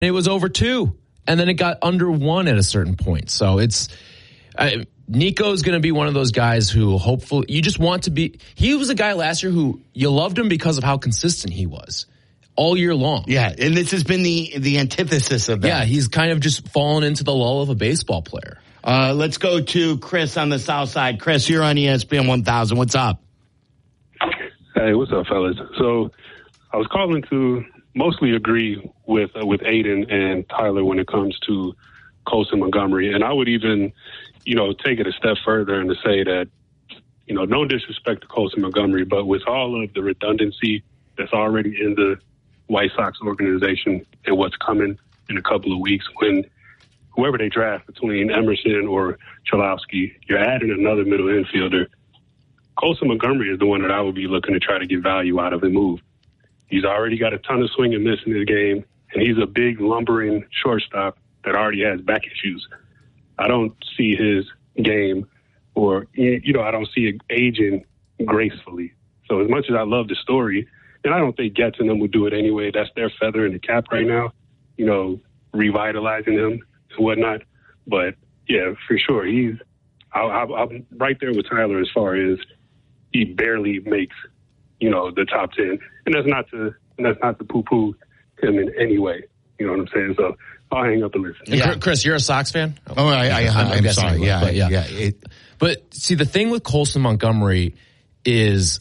it was over 2. And then it got under 1 at a certain point. So Nico's going to be one of those guys who hopefully you just want to be. He was a guy last year who you loved him because of how consistent he was all year long. Yeah, and this has been the antithesis of that. Yeah, he's kind of just fallen into the lull of a baseball player. Let's go to Chris on the south side. Chris, you're on ESPN 1000. What's up? Hey, what's up, fellas? So I was calling to mostly agree with Aiden and Tyler when it comes to Colson Montgomery. And I would even, take it a step further and to say that, no disrespect to Colson Montgomery, but with all of the redundancy that's already in the White Sox organization and what's coming in a couple of weeks when whoever they draft between Emerson or Cholowski, you're adding another middle infielder. Colson Montgomery is the one that I would be looking to try to get value out of and move. He's already got a ton of swing and miss in his game, and he's a big, lumbering shortstop that already has back issues. I don't see his game I don't see it aging gracefully. So as much as I love the story, and I don't think Getz and them would do it anyway, that's their feather in the cap right now, revitalizing him and whatnot. But, yeah, for sure, I'm right there with Tyler as far as he barely makes the top 10, and that's not to poo-poo him in any way. You know what I'm saying? So I'll hang up and listen. Yeah. Chris, you're a Sox fan? Oh, I'm sorry. Yeah. But see, the thing with Colson Montgomery is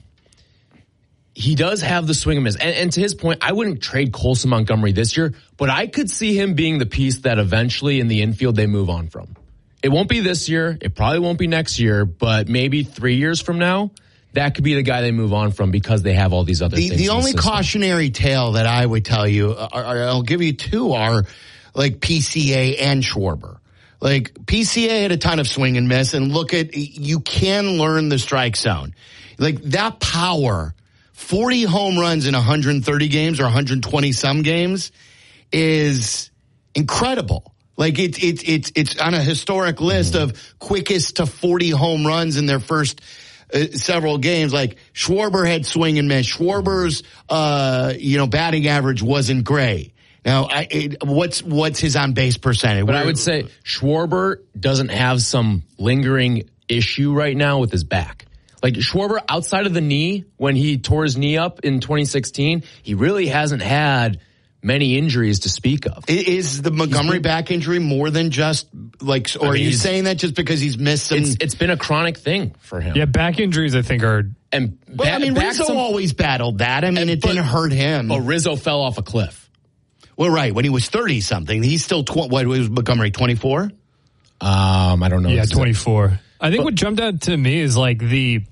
he does have the swing and miss. And to his point, I wouldn't trade Colson Montgomery this year, but I could see him being the piece that eventually in the infield they move on from. It won't be this year. It probably won't be next year, but maybe 3 years from now, that could be the guy they move on from because they have all these other things. The only cautionary tale that I would tell you, I'll give you two, are like PCA and Schwarber. Like PCA had a ton of swing and miss, and you can learn the strike zone. Like that power, 40 home runs in 130 games or 120 some games is incredible. Like it's on a historic list of quickest to 40 home runs in their first several games. Like Schwarber had swing and miss. Schwarber's batting average wasn't great. Now, what's his on base percentage? But I would say Schwarber doesn't have some lingering issue right now with his back. Like Schwarber, outside of the knee, when he tore his knee up in 2016, he really hasn't had many injuries to speak of. Is the Montgomery back injury more than just are you saying that just because he's missed some? It's been a chronic thing for him. Yeah, back injuries I think are. Rizzo always battled that. It didn't hurt him. But Rizzo fell off a cliff. Well, right, when he was 30 something, he's still what was Montgomery 24? I don't know. Yeah, 24. I think what jumped out to me is like the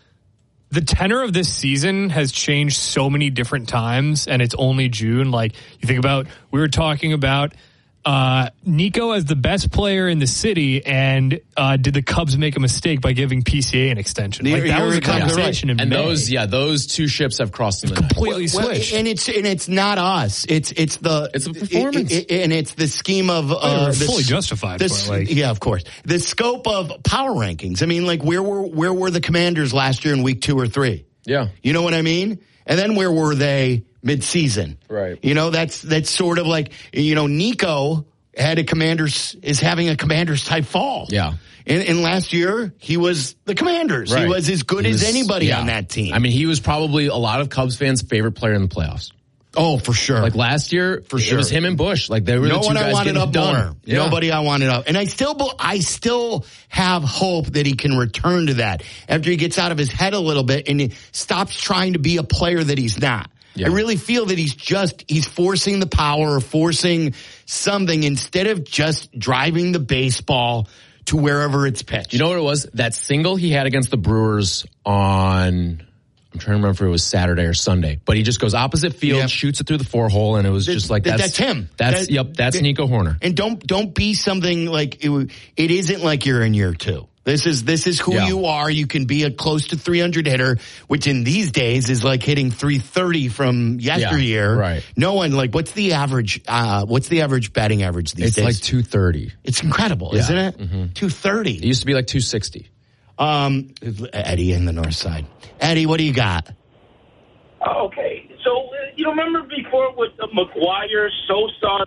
tenor of this season has changed so many different times, and it's only June. Like, you think about, we were talking about Nico as the best player in the city, and did the Cubs make a mistake by giving PCA an extension? Like, that was a conversation in May. Those two ships have crossed in the night. Completely switched. And it's not us. It's the performance, and it's the scheme of fully justified. Yeah, of course. The scope of power rankings. I mean, like where were the Commanders last year in week 2 or 3? Yeah, you know what I mean. And then where were they mid-season? Right. That's sort of like, Nico is having a Commanders type fall. Yeah. And last year, he was the Commanders. Right. He was as good as anybody on that team. I mean, he was probably a lot of Cubs fans' favorite player in the playoffs. Oh, for sure. Like last year, it was him and Bush. Like they were the two guys getting it done. Yeah. Nobody I wanted up. And I still have hope that he can return to that after he gets out of his head a little bit and he stops trying to be a player that he's not. Yeah. I really feel that he's forcing the power, forcing something instead of just driving the baseball to wherever it's pitched. You know what it was? That single he had against the Brewers on, I'm trying to remember if it was Saturday or Sunday, but he just goes opposite field, shoots it through the 4-hole, and it was just like, that's him. That's Nico Hoerner. And don't be something like, it isn't like you're in year 2. This is who you are. You can be a close to 300 hitter, which in these days is like hitting 330 from yesteryear. Yeah, right. No one, like, what's the average batting average these days? It's like 230. It's incredible, isn't it? Mm-hmm. 230. It used to be like 260. Eddie in the north side. Eddie, what do you got? Okay. So you remember before with McGuire, Sosa,